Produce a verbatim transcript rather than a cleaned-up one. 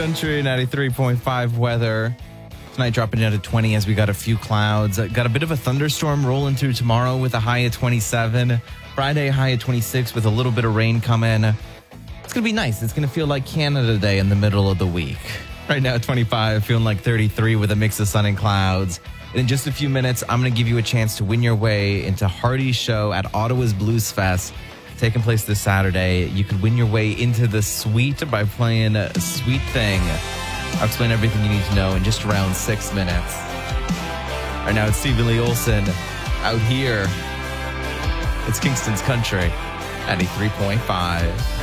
Country, ninety-three point five weather. Tonight dropping down to twenty as we got a few clouds. Uh, got a bit of a thunderstorm rolling through tomorrow with a high at twenty-seven. Friday, high at twenty-six with a little bit of rain coming. It's going to be nice. It's going to feel like Canada Day in the middle of the week. Right now at twenty-five, feeling like thirty-three with a mix of sun and clouds. And in just a few minutes, I'm going to give you a chance to win your way into Hardy's show at Ottawa's Blues Fest, taking place this Saturday. You could win your way into the suite by playing Sweet Thing. I'll explain everything you need to know in just around six minutes. Right now, it's Stephen Lee Olson out here. It's Kingston's Country, ninety-three point five.